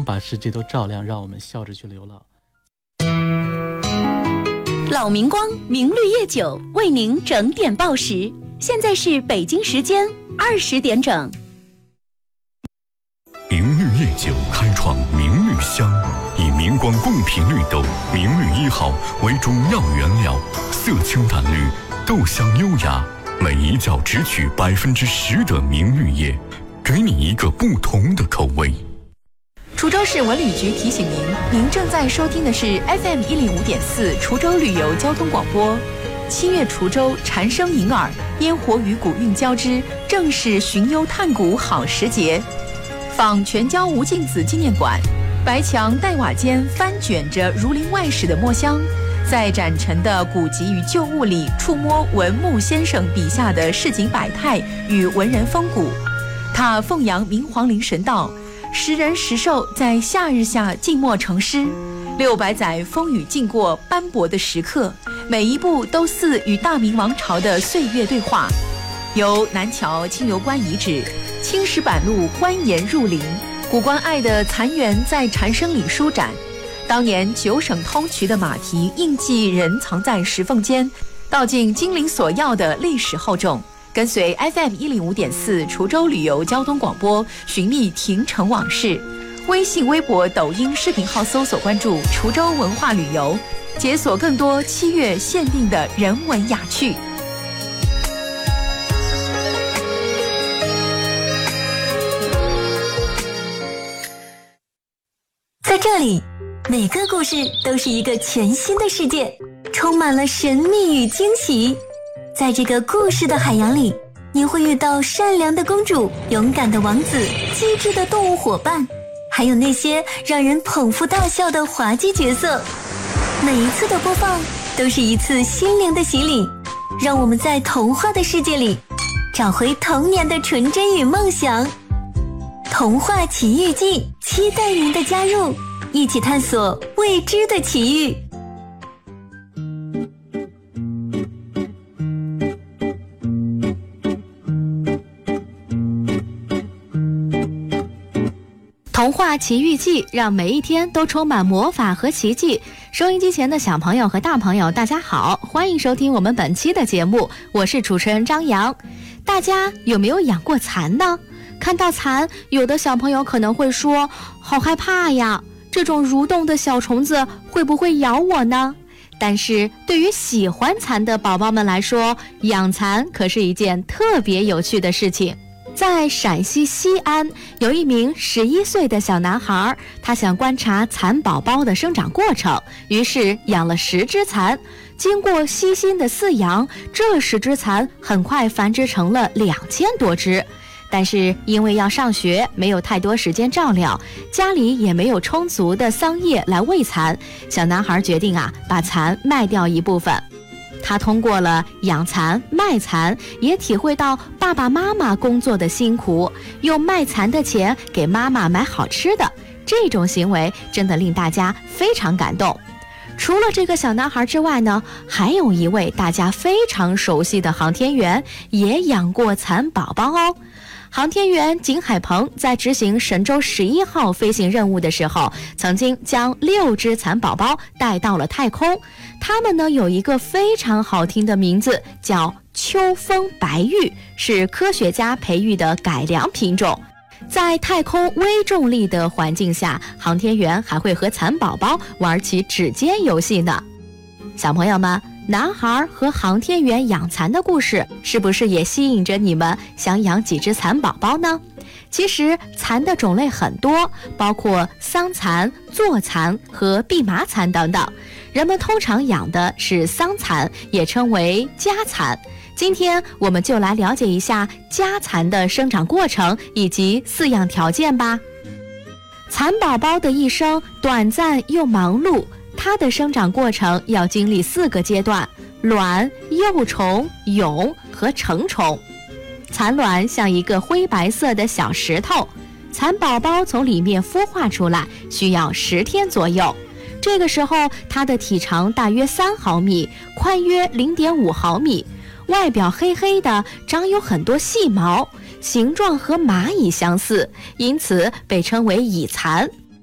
光把世界都照亮，让我们笑着去流浪。 老明光明绿夜酒为您整点报时，现在是北京时间20点整。 明绿夜酒开创明绿香，以明光贡品绿豆明绿1号为主要原料，色清淡绿，豆香优雅，每一角只取10%的明绿叶，给你一个不同的口味。 滁州市文旅局提醒您正在收听的是 FM 105.4滁州旅游交通广播。7月滁州蝉声迎耳，烟火与古韵交织，正是寻幽探古好时节。仿全椒吴敬梓纪念馆，白墙黛瓦间翻卷着儒林外史的墨香，在展陈的古籍与旧物里触摸文牧先生笔下的市井百态与文人风骨。他奉扬明皇陵神道，时人时兽在夏日下静默成诗，600载风雨经过斑驳的时刻，每一步都似与大明王朝的岁月对话。由南桥清流关遗址、青石板路蜿蜒入林，古关隘的残垣在蝉声里舒展。当年9省通衢的马蹄印记仍藏在石缝间，道尽金陵索要的历史厚重。跟随 FM 105.4滁州旅游交通广播，寻觅亭城往事。微信、微博、抖音视频号搜索关注滁州文化旅游，解锁更多7月限定的人文雅趣。 在这里，每个故事都是一个全新的世界，充满了神秘与惊喜。在这个故事的海洋里，你会遇到善良的公主、勇敢的王子、机智的动物伙伴，还有那些让人捧腹大笑的滑稽角色。每一次的播放都是一次心灵的洗礼，让我们在童话的世界里找回童年的纯真与梦想。童话奇遇记，期待您的加入，一起探索未知的奇遇。 童话奇遇记，让每一天都充满魔法和奇迹。收音机前的小朋友和大朋友，大家好，欢迎收听我们本期的节目，我是主持人张扬。大家有没有养过蚕呢？看到蚕，有的小朋友可能会说，好害怕呀，这种蠕动的小虫子会不会咬我呢？但是对于喜欢蚕的宝宝们来说，养蚕可是一件特别有趣的事情。在陕西西安，有一名11岁的小男孩，他想观察蚕宝宝的生长过程，于是养了10只蚕。经过悉心的饲养，这10只蚕很快繁殖成了2000多只。但是因为要上学，没有太多时间照料，家里也没有充足的桑叶来喂蚕，小男孩决定把蚕卖掉一部分。他通过了养蚕、卖蚕，也体会到爸爸妈妈工作的辛苦，用卖蚕的钱给妈妈买好吃的，这种行为真的令大家非常感动。除了这个小男孩之外呢，还有一位大家非常熟悉的航天员也养过蚕宝宝哦。航天员景海鹏在执行神舟11号飞行任务的时候，曾经将6只蚕宝宝带到了太空。它们呢有一个非常好听的名字，叫秋风白玉，是科学家培育的改良品种。在太空微重力的环境下，航天员还会和蚕宝宝玩起指尖游戏呢。小朋友们，男孩和航天员养蚕的故事，是不是也吸引着你们想养几只蚕宝宝呢？其实蚕的种类很多，包括桑蚕、座蚕和蓖麻蚕等等。人们通常养的是桑蚕，也称为家蚕。今天我们就来了解一下家蚕的生长过程以及饲养条件吧。蚕宝宝的一生短暂又忙碌，它的生长过程要经历4个阶段：卵、幼虫、蛹和成虫。蚕卵像一个灰白色的小石头，蚕宝宝从里面孵化出来需要10天左右。这个时候它的体长大约3毫米，宽约0.5毫米，外表黑黑的，长有很多细毛，形状和蚂蚁相似，因此被称为蚁蚕。